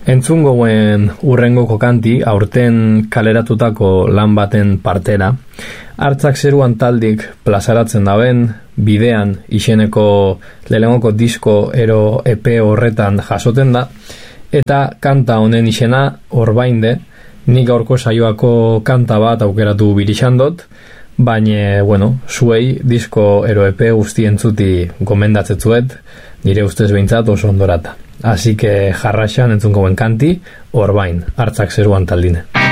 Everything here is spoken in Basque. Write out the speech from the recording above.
Entzun goen urrengoko kanti, aurten kaleratutako lan baten partera, Hartzak zeruan taldik plazaratzen daben, bidean izeneko lehenengoko disko ero EP horretan jasoten da, eta kanta honen izena Orbainde, nik gaurko saioako kanta bat aukeratu bilixandot, baina, zuei disko ero EP guzti entzuti gomendatzetzuet, nire ustez behintzat oso ondorata. Así que jarraxan entzunko ben kanti, Orbain, Hartzak zeruan taldine.